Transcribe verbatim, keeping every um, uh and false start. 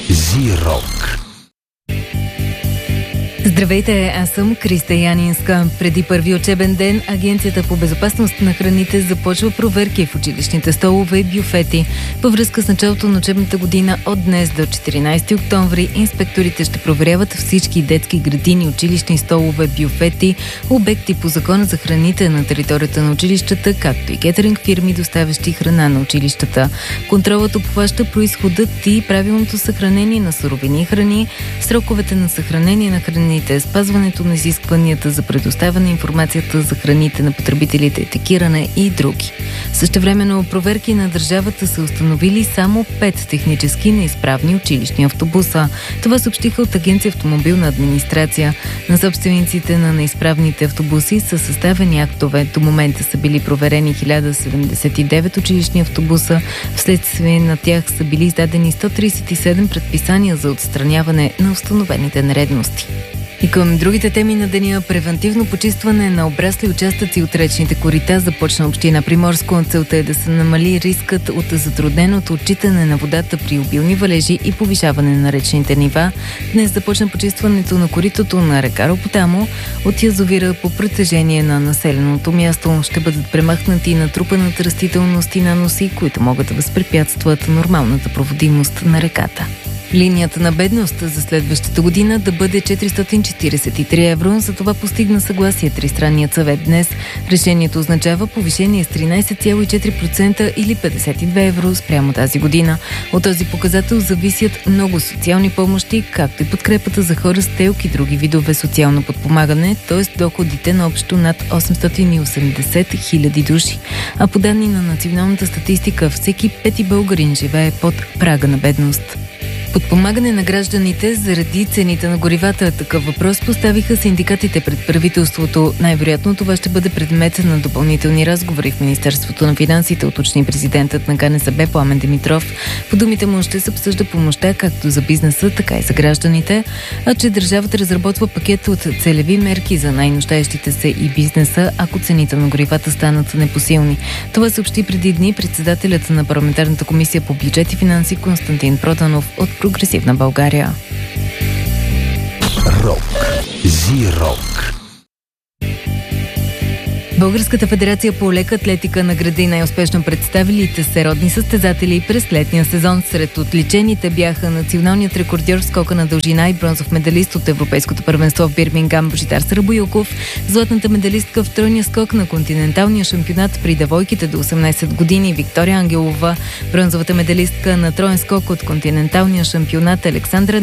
Зирок. Здравейте, аз съм Криста Янинска. Преди първи учебен ден Агенцията по безопасност на храните започва проверки в училищните столове и бюфети. Във връзка с началото на учебната година от днес до четиринайсети октомври инспекторите ще проверяват всички детски градини, училищни столове, бюфети, обекти по Закона за храните на територията на училищата, както и кетеринг фирми, доставящи храна на училищата. Контролът обхваща произходът и правилното съхранение на суровини и храни, сроковете на съхранение на храните, спазването на изискванията за предоставяне информацията за храните на потребителите, етикиране и други. Същевременно проверки на държавата са установили само пет технически неизправни училищни автобуса. Това съобщиха от Агенция автомобилна администрация. На собствениците на неизправните автобуси са съставени актове. До момента са били проверени хиляда седемдесет и девет училищни автобуса. Вследствие на тях са били издадени сто трийсет и седем предписания за отстраняване на установените нередности. И към другите теми на деня, превентивно почистване на обрасли участъци от речните корита започна община Приморско. Целта е да се намали рискът от затрудненото отчитане на водата при обилни валежи и повишаване на речните нива. Днес започна почистването на коритото на река Ропотамо от язовира по протежение на населеното място. Ще бъдат премахнати натрупаната растителност и наноси, които могат да възпрепятстват нормалната проводимост на реката. Линията на бедност за следващата година да бъде четиристотин четирийсет и три евро. За това постигна съгласие Тристранният съвет днес. Решението означава повишение с тринайсет цяло и четири процента или петдесет и две евро спрямо тази година. От този показател зависят много социални помощи, както и подкрепата за хора с телк и други видове социално подпомагане, т.е. доходите на общо над осемстотин и осемдесет хиляди души. А по данни на националната статистика, всеки пети българин живее под прага на бедност. Подпомагане на гражданите заради цените на горивата. Такъв въпрос поставиха синдикатите пред правителството. Най-вероятно това ще бъде предмет на допълнителни разговори в Министерството на финансите, уточни президентът на КНСБ Пламен Димитров. По думите му ще се обсъжда помощта както за бизнеса, така и за гражданите, а че държавата разработва пакет от целеви мерки за най-нуждаещите се и бизнеса, ако цените на горивата станат непосилни. Това съобщи преди дни председателят на парламентарната комисия по бюджет и финанси Константин Проданов от Прогресивна България. Рок. Зирок. Българската федерация по лека атлетика награди най-успешно представилите се родни състезатели през летния сезон. Сред отличените бяха националният рекордьор в скока на дължина и бронзов медалист от Европейското първенство в Бирмингам Божидар Сарабоюков, златната медалистка в тройния скок на континенталния шампионат при девойките до осемнайсет години Виктория Ангелова, бронзовата медалистка на троен скок от континенталния шампионат Александра